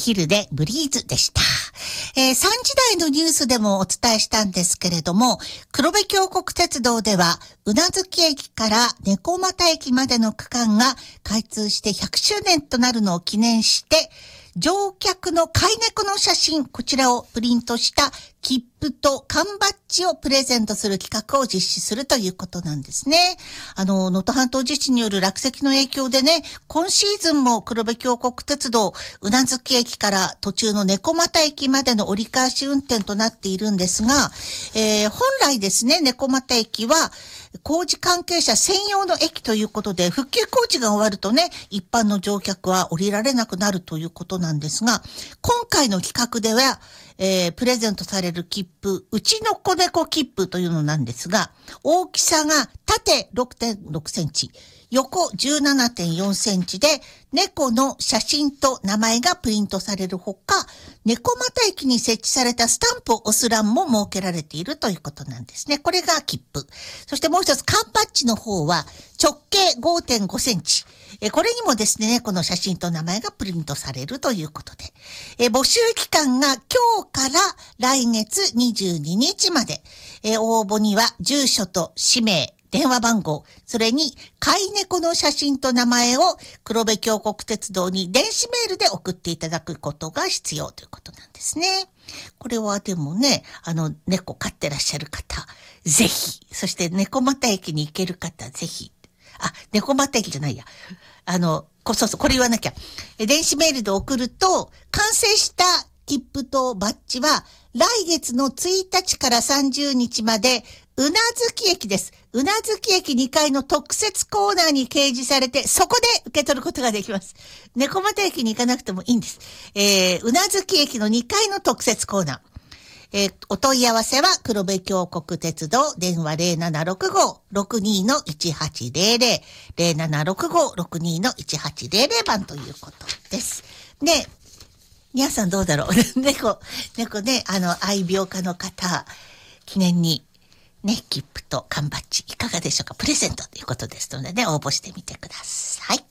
昼でブリーズでした。3時台のニュースでもお伝えしたんですけれども、黒部峡谷鉄道では、宇奈月駅から猫又駅までの区間が開通して100周年となるのを記念して、乗客の飼い猫の写真、こちらをプリントした切符と缶バッジをプレゼントする企画を実施するということなんですね。能登半島地震による落石の影響でね、今シーズンも黒部峡谷鉄道宇奈月駅から途中の猫又駅までの折り返し運転となっているんですが、本来ですね、猫又駅は工事関係者専用の駅ということで、復旧工事が終わるとね、一般の乗客は降りられなくなるということなんですが、今回の企画では、プレゼントされる切符、うちの子猫切符というのなんですが、大きさが縦 6.6 センチ、横 17.4 センチで、猫の写真と名前がプリントされるほか、猫又駅に設置されたスタンプを押す欄も設けられているということなんですね。これが切符。そしてもう一つ、缶バッジの方は直径 5.5 センチ。これにもですね、この写真と名前がプリントされるということで、募集期間が今日から来月22日まで、応募には住所と氏名、電話番号、それに飼い猫の写真と名前を黒部峡谷鉄道に電子メールで送っていただくことが必要ということなんですね。これはでもね、猫飼ってらっしゃる方、ぜひ、そして猫又駅に行ける方、ぜひ、猫又駅じゃないや。そうそう、これ言わなきゃ。電子メールで送ると、完成した切符とバッジは、来月の1日から30日まで、宇奈月駅です。宇奈月駅2階の特設コーナーに掲示されて、そこで受け取ることができます。猫又駅に行かなくてもいいんです。宇奈月駅の2階の特設コーナー。お問い合わせは黒部峡谷鉄道電話 0765-62-1800 0765-62-1800 番ということです。で、皆さんどうだろう猫ね、愛病家の方、記念にね、切符と缶バッジいかがでしょうか。プレゼントということですのでね、応募してみてください。